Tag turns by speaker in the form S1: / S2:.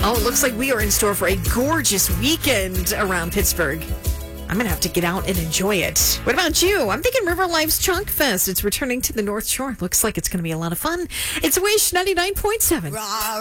S1: Oh, it looks like we are in store for a gorgeous weekend around Pittsburgh. I'm going to have to get out and enjoy it. What about you? I'm thinking River Life's Chunk Fest. It's returning to the North Shore. Looks like it's going to be a lot of fun. It's Wish 99.7.